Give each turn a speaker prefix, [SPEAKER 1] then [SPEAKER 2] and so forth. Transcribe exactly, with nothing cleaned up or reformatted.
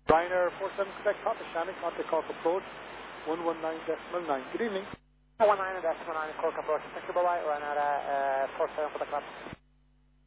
[SPEAKER 1] Ryanair four seven Quebec, Papa Shannon, contact Cork approach, one one nine decimal nine. Good evening.
[SPEAKER 2] one one nine decimal nine, Cork approach, thank you, bye-bye, Ryanair uh, four seven Quebec.